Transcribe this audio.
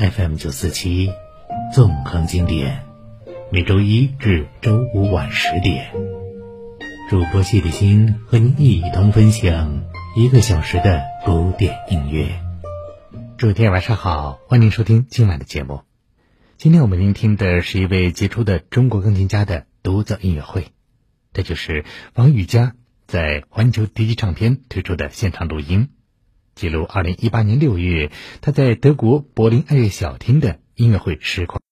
FM947，纵横经典，每周一至周五晚10点，主播谢立新和您一同分享1个小时的古典音乐。诸位晚上好，欢迎收听今晚的节目。今天我们聆听的是一位杰出的中国钢琴家的独奏音乐会，这就是王羽佳在环球第一唱片推出的现场录音，记录2018年6月他在德国柏林爱乐小厅的音乐会实况。